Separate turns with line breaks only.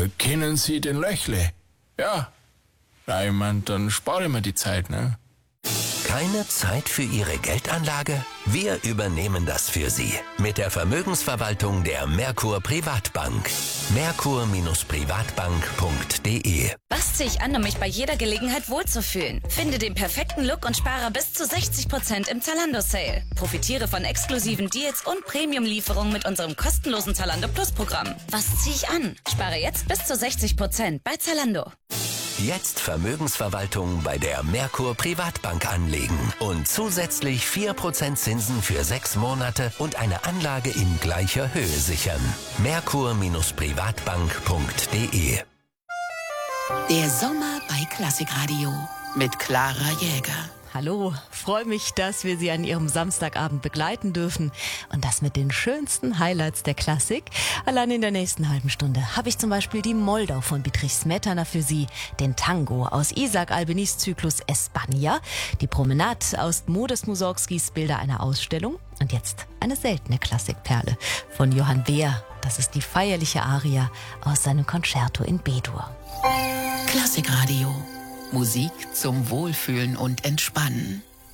kennen Sie den Löchle? Ja. Ja, ich mein, dann spare ich mir die Zeit, ne?
Keine Zeit für Ihre Geldanlage? Wir übernehmen das für Sie. Mit der Vermögensverwaltung der Merkur Privatbank. Merkur-Privatbank.de.
Was ziehe ich an, um mich bei jeder Gelegenheit wohlzufühlen? Finde den perfekten Look und spare bis zu 60% im Zalando-Sale. Profitiere von exklusiven Deals und Premium-Lieferungen mit unserem kostenlosen Zalando Plus-Programm. Was ziehe ich an? Spare jetzt bis zu 60% bei Zalando.
Jetzt Vermögensverwaltung bei der Merkur Privatbank anlegen und zusätzlich 4% Zinsen für 6 Monate und eine Anlage in gleicher Höhe sichern. Merkur-Privatbank.de.
Der Sommer bei Klassikradio mit Clara Jäger.
Hallo, freue mich, dass wir Sie an Ihrem Samstagabend begleiten dürfen. Und das mit den schönsten Highlights der Klassik. Allein in der nächsten halben Stunde habe ich zum Beispiel die Moldau von Dietrich Smetana für Sie, den Tango aus Isaac Albenis Zyklus España, die Promenade aus Modest Mussorgskis Bilder einer Ausstellung und jetzt eine seltene Klassikperle von Johann Behr. Das ist die feierliche Aria aus seinem Concerto in B-Dur.
Klassikradio. Musik zum Wohlfühlen und Entspannen.